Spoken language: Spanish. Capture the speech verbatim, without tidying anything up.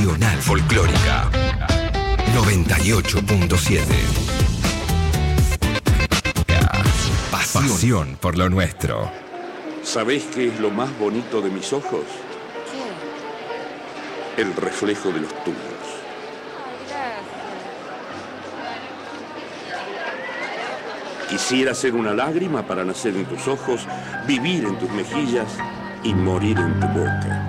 Nacional Folclórica noventa y ocho punto siete. Pasión. Pasión por lo nuestro. ¿Sabés qué es lo más bonito de mis ojos? ¿Qué? El reflejo de los tuyos. Quisiera ser una lágrima para nacer en tus ojos, vivir en tus mejillas y morir en tu boca.